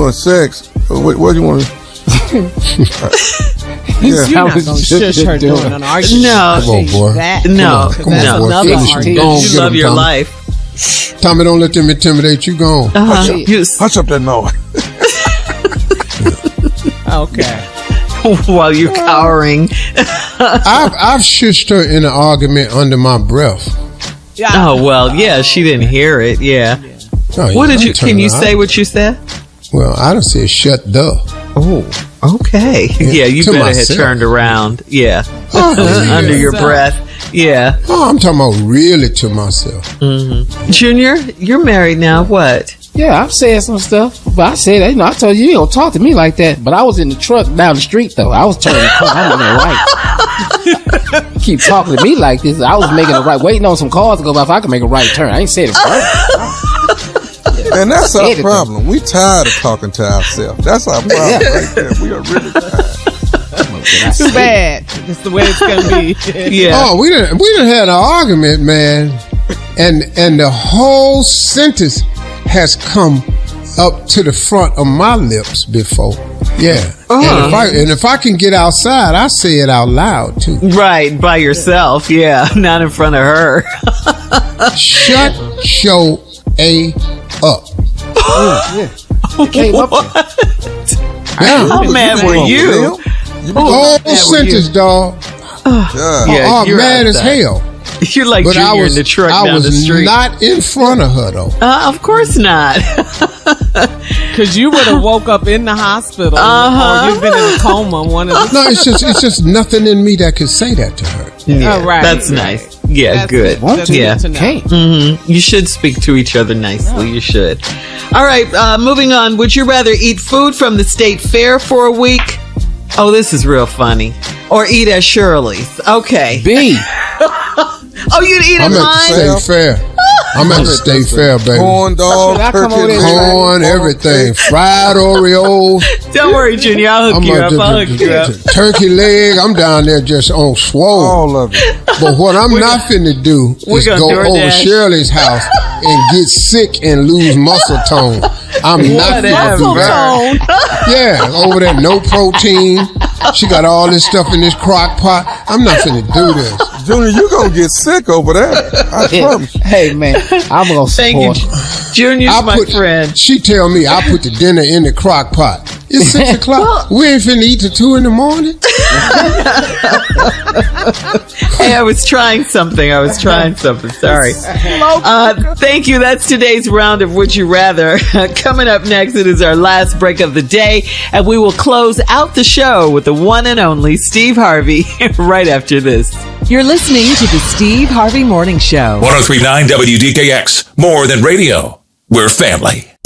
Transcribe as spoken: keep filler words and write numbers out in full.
want sex. What, what do you want to? Yeah. You're not gonna shush her doing an argument. No, come on, boy. That. No, come on, no. boy. Finish him. Go on, you get love him, your Tommy. life. Tommy, don't let them intimidate you. Go on. Uh-huh. Hush, up. You, Hush up that noise. Okay. While you're cowering. I've I've shushed her in an argument under my breath. Yeah. Oh well, yeah. She didn't hear it. Yeah. Oh, What yeah, did you? I'm turning Can you around. say what you said? Well, I done said shut the. Oh, okay. Yeah, Yeah, you to better myself. had turned around. Yeah. Oh, yeah. Under your breath. Yeah. Oh, I'm talking about really to myself. Mm-hmm. Junior, you're married now. What? Yeah, I've said some stuff, but I said, you know, I told you you don't talk to me like that. But I was in the truck down the street though. I was turning the corner. I'm in the right. Keep talking to me like this. I was making a right, waiting on some cars to go by if I could make a right turn. I ain't said it first. And that's our Anything. problem. We tired of talking to ourselves. That's our problem right there. We are really tired. Too bad. That's the way it's gonna be. Yeah. Oh, we didn't we didn't had an argument, man, and and the whole sentence has come up to the front of my lips before. Yeah, Uh-huh. and if I and if I can get outside, I say it out loud too. Right, by yourself. Yeah, not in front of her. Shut your a up. Came up there. Yeah. How mad were you? The whole mad were sentence, you? dog. Yeah, oh, you're mad as outside. hell. You're like But I Junior was in the truck I down was the street. not in front of her though. Uh, of course not. Because you would have woke up in the hospital, Uh-huh. or you've been in a coma. One of the No, it's just it's just nothing in me that could say that to her. Yeah, Oh, right, that's right. nice. Yeah, That's good. good. That's Yeah. good to know. Can't. Mm-hmm. You should speak to each other nicely. You should. All right, uh, moving on. Would you rather eat food from the state fair for a week? Oh, this is real funny. Or eat at Shirley's. Okay. B. Oh, you'd eat at I'm at the mine? state fair. I'm at the state fair, baby. Corn dog, Should I come over turkey, there? corn, everything. Fried Oreos. Don't worry, Junior. I'll hook I'm you a- up. I'll hook you up. Turkey leg. I'm down there just on swole. All of it. But what I'm not finna do we're is gonna go DoorDash. over Shirley's house and get sick and lose muscle tone. I'm not finna do muscle that. tone. Yeah, over there, no protein. She got all this stuff in this crock pot. I'm not finna do this. Junior, you gonna get sick over there. I promise you. Hey man, I'm gonna Thank you. support. Junior's I my put, friend. She tell me I put the dinner in the crock pot. It's six o'clock. We ain't finna eat till two in the morning. Hey, I was trying something. I was trying something. Sorry. Uh, thank you. That's today's round of Would You Rather. Coming up next, it is our last break of the day, and we will close out the show with the one and only Steve Harvey right after this. You're listening to the Steve Harvey Morning Show. one oh three point nine W D K X. More than radio. We're family.